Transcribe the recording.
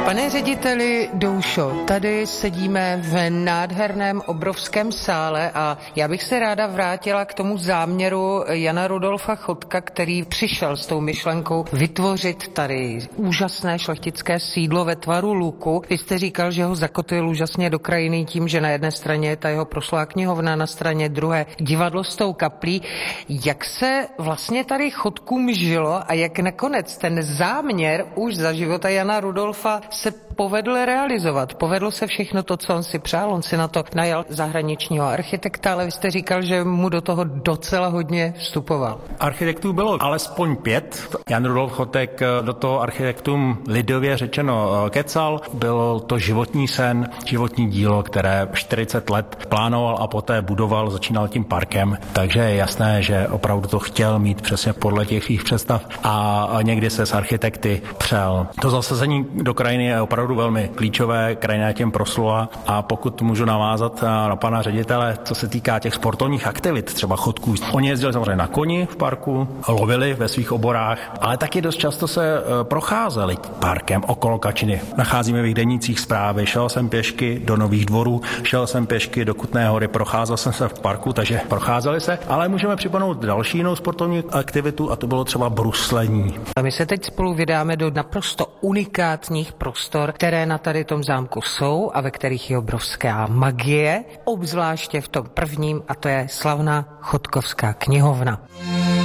Pane řediteli Doušo, tady sedíme v nádherném obrovském sále a já bych se ráda vrátila k tomu záměru Jana Rudolfa Chotka, který přišel s tou myšlenkou vytvořit tady úžasné šlechtické sídlo ve tvaru luku. Vy jste říkal, že ho zakotvil úžasně do krajiny tím, že na jedné straně je ta jeho proslulá knihovna, na straně druhé divadlo s tou kaplí. Jak se vlastně tady Chotkům žilo a jak nakonec ten záměr už za života Jana Rudolfa se povedl realizovat. Povedlo se všechno to, co on si přál. On si na to najal zahraničního architekta, ale vy jste říkal, že mu do toho docela hodně vstupoval. Architektů bylo alespoň 5. Jan Rudolf Chotek do toho architektum lidově řečeno kecal. Byl to životní sen, životní dílo, které 40 let plánoval a poté budoval, začínal tím parkem. Takže je jasné, že opravdu to chtěl mít přesně podle těch svých představ a někdy se s architekty přel. To zasazení do krajiny je opravdu velmi klíčové, krajina je tím proslula a pokud můžu navázat na pana ředitele, co se týká těch sportovních aktivit, třeba chodků. Oni jezdili samozřejmě na koni v parku, lovili ve svých oborách, ale taky dost často se procházeli parkem okolo Kačiny. Nacházíme v jejich denících zprávy, šel jsem pěšky do Nových Dvorů, šel jsem pěšky do Kutné Hory, procházel jsem se v parku, takže procházeli se, ale můžeme připomenout další jinou sportovní aktivitu a to bylo třeba bruslení. A my se teď spolu vydáme do naprosto unikátních prostor, které na tady tom zámku jsou a ve kterých je obrovská magie, obzvláště v tom prvním, a to je slavná Chotkovská knihovna.